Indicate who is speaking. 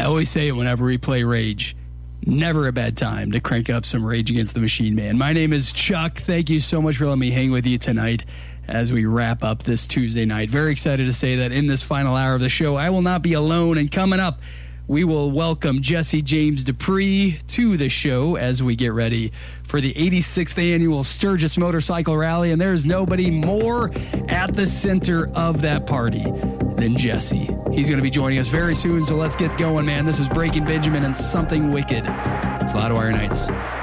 Speaker 1: always say it whenever we play Rage. Never a bad time to crank up some Rage Against the Machine, man. My name is Chuck. Thank you so much for letting me hang with you tonight as we wrap up this Tuesday night. Very excited to say that in this final hour of the show, I will not be alone. And coming up, we will welcome Jesse James Dupree to the show as we get ready for the 86th annual Sturgis Motorcycle Rally. And there's nobody more at the center of that party than Jesse. He's going to be joining us very soon, so let's get going, man. This is Breaking Benjamin and Something Wicked. It's Loudwire Nights.